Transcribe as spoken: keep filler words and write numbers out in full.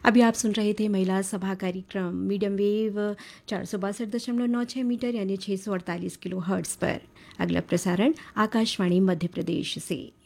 अभी आप सुन रहे थे महिला सभा कार्यक्रम मीडियम वेव चार सौ बासठ दशमलव नौ छः मीटर यानी छः सौ अड़तालीस किलो हर्ट्स पर। अगला प्रसारण आकाशवाणी मध्य प्रदेश से।